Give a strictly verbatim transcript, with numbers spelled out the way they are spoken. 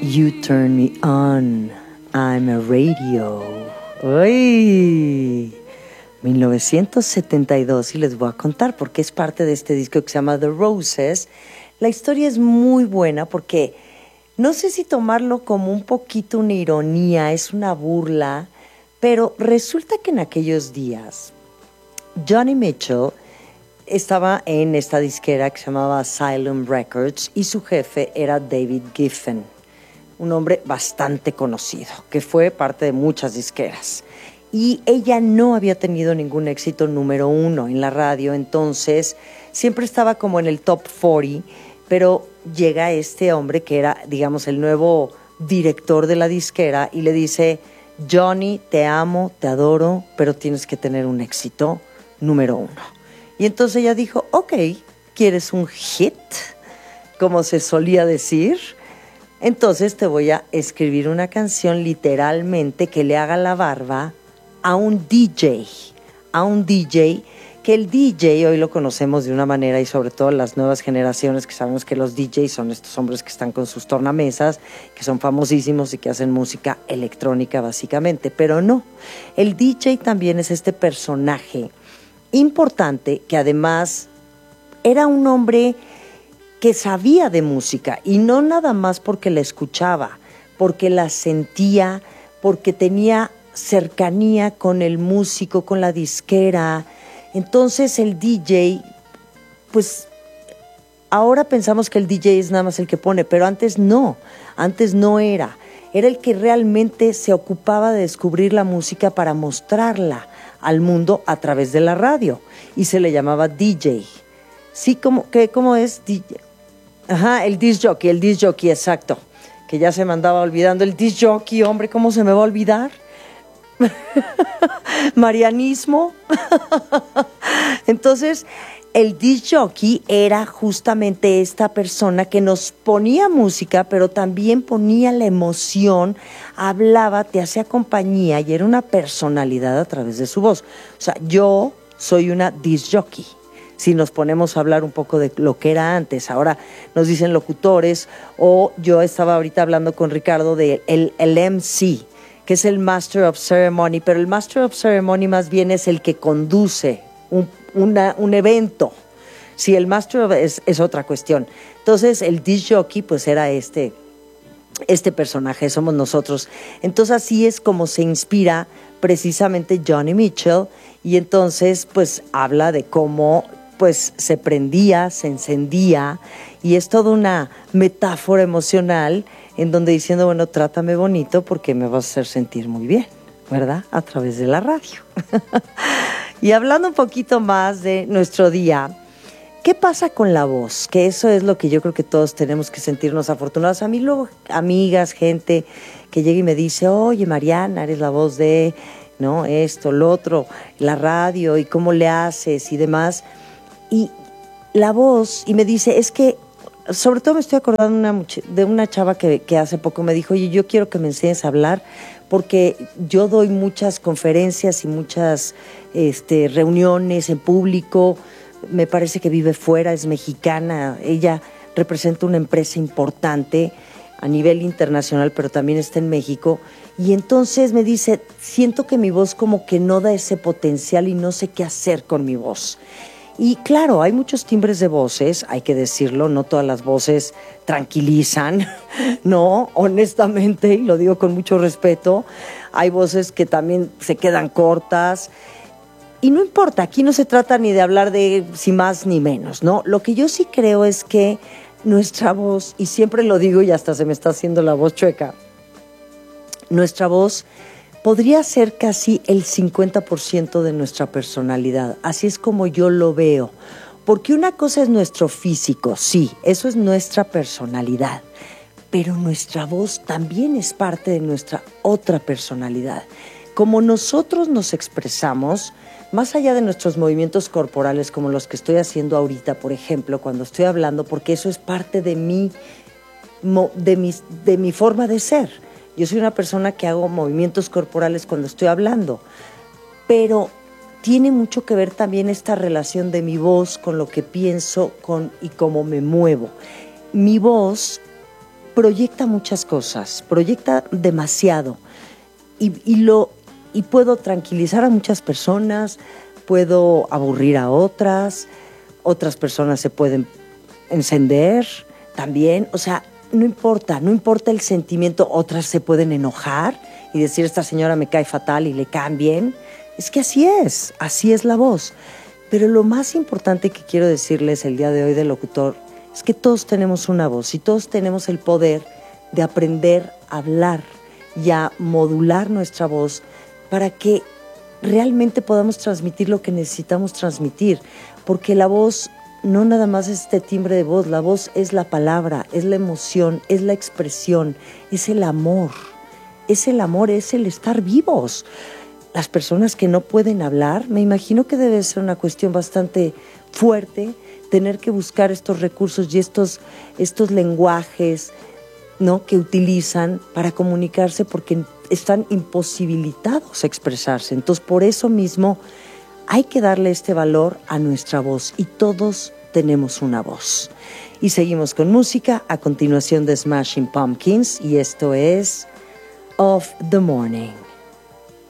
You turn me on, I'm a radio. ¡Uy! mil novecientos setenta y dos, y les voy a contar porque es parte de este disco que se llama The Roses. La historia es muy buena porque no sé si tomarlo como un poquito una ironía, es una burla, pero resulta que en aquellos días Johnny Mitchell estaba en esta disquera que se llamaba Asylum Records y su jefe era David Geffen, un hombre bastante conocido, que fue parte de muchas disqueras. Y ella no había tenido ningún éxito número uno en la radio, entonces siempre estaba como en el top cuarenta, pero llega este hombre que era, digamos, el nuevo director de la disquera y le dice: Johnny, te amo, te adoro, pero tienes que tener un éxito número uno. Y entonces ella dijo: ok, ¿quieres un hit? Como se solía decir. Entonces te voy a escribir una canción literalmente que le haga la barba a un D J, a un D J, que el D J hoy lo conocemos de una manera, y sobre todo las nuevas generaciones que sabemos que los D Js son estos hombres que están con sus tornamesas, que son famosísimos y que hacen música electrónica básicamente, pero no, el D J también es este personaje importante que además era un hombre que sabía de música, y no nada más porque la escuchaba, porque la sentía, porque tenía cercanía con el músico, con la disquera. Entonces el D J, pues ahora pensamos que el D J es nada más el que pone, pero antes no, antes no era, era el que realmente se ocupaba de descubrir la música para mostrarla al mundo a través de la radio, y se le llamaba D J. Sí, ¿cómo, qué, cómo es? D J. Ajá, el disc jockey, el disc jockey, exacto, que ya se me andaba olvidando el disc jockey, hombre, ¿cómo se me va a olvidar? Marianismo. Entonces el disc jockey era justamente esta persona que nos ponía música, pero también ponía la emoción, hablaba, te hacía compañía y era una personalidad a través de su voz. O sea, yo soy una disc jockey. Si nos ponemos a hablar un poco de lo que era antes, ahora nos dicen locutores, o yo estaba ahorita hablando con Ricardo de el, el M C, que es el Master of Ceremony, pero el Master of Ceremony más bien es el que conduce un, una, un evento. Sí, el Master of es, es otra cuestión. Entonces el disc jockey pues era este, este personaje, somos nosotros. Entonces así es como se inspira precisamente Johnny Mitchell, y entonces pues habla de cómo pues se prendía, se encendía, y es toda una metáfora emocional en donde diciendo, bueno, trátame bonito porque me vas a hacer sentir muy bien, ¿verdad? A través de la radio. Y hablando un poquito más de nuestro día, ¿qué pasa con la voz? Que eso es lo que yo creo que todos tenemos que sentirnos afortunados. A mí luego, amigas, gente que llega y me dice: oye, Mariana, eres la voz de, ¿no? Esto, lo otro, la radio, y cómo le haces y demás. Y la voz, y me dice, es que, sobre todo me estoy acordando de una, de una chava que, que hace poco me dijo: oye, yo quiero que me enseñes a hablar, porque yo doy muchas conferencias y muchas este, reuniones en público. Me parece que vive fuera, es mexicana, ella representa una empresa importante a nivel internacional, pero también está en México, y entonces me dice, siento que mi voz como que no da ese potencial y no sé qué hacer con mi voz. Y claro, hay muchos timbres de voces, hay que decirlo, no todas las voces tranquilizan, no, honestamente, y lo digo con mucho respeto, hay voces que también se quedan cortas, y no importa, aquí no se trata ni de hablar de si más ni menos, ¿no? Lo que yo sí creo es que nuestra voz, y siempre lo digo y hasta se me está haciendo la voz chueca, nuestra voz podría ser casi el cincuenta por ciento de nuestra personalidad. Así es como yo lo veo. Porque una cosa es nuestro físico, sí, eso es nuestra personalidad. Pero nuestra voz también es parte de nuestra otra personalidad. Como nosotros nos expresamos, más allá de nuestros movimientos corporales, como los que estoy haciendo ahorita, por ejemplo, cuando estoy hablando, porque eso es parte de mi, de mi, de mi forma de ser. Yo soy una persona que hago movimientos corporales cuando estoy hablando, pero tiene mucho que ver también esta relación de mi voz con lo que pienso con, y cómo me muevo. Mi voz proyecta muchas cosas, proyecta demasiado. Y, y, lo, y puedo tranquilizar a muchas personas, puedo aburrir a otras, otras personas se pueden encender también. O sea, no importa, no importa el sentimiento, otras se pueden enojar y decir, esta señora me cae fatal y le caen bien. Es que así es, así es la voz. Pero lo más importante que quiero decirles el día de hoy del locutor es que todos tenemos una voz y todos tenemos el poder de aprender a hablar y a modular nuestra voz para que realmente podamos transmitir lo que necesitamos transmitir. Porque la voz no nada más es este timbre de voz, la voz es la palabra, es la emoción, es la expresión, es el amor. Es el amor, es el estar vivos. Las personas que no pueden hablar, me imagino que debe ser una cuestión bastante fuerte tener que buscar estos recursos y estos, estos lenguajes, ¿no?, que utilizan para comunicarse porque están imposibilitados a expresarse. Entonces, por eso mismo hay que darle este valor a nuestra voz y todos tenemos una voz. Y seguimos con música, a continuación de Smashing Pumpkins, y esto es Of the Morning.